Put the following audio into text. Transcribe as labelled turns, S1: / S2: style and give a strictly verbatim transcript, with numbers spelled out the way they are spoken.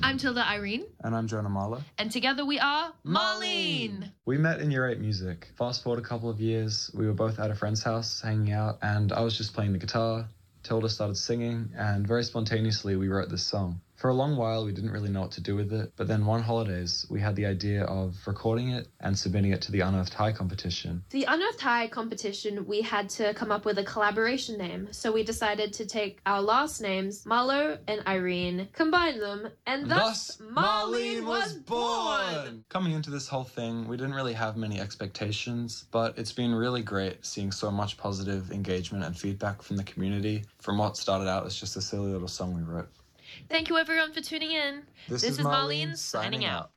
S1: I'm Tilda Irene.
S2: And I'm Jonah Marlowe.
S1: And together we are Marlene.
S2: We met in year eight music. Fast forward a couple of years, we were both at a friend's house hanging out, and I was just playing the guitar. Tilda started singing, and very spontaneously we wrote this song. For a long while, we didn't really know what to do with it, but then one holidays, we had the idea of recording it and submitting it to the Unearthed High competition.
S1: The Unearthed High competition, we had to come up with a collaboration name, so we decided to take our last names, Marlowe and Irene, combine them, and thus, thus Marlene was born!
S2: Coming into this whole thing, we didn't really have many expectations, but it's been really great seeing so much positive engagement and feedback from the community from what started out as just a silly little song we wrote.
S1: Thank you everyone for tuning in.
S2: This,
S1: this
S2: is
S1: is
S2: Marlene
S1: Marlene signing out.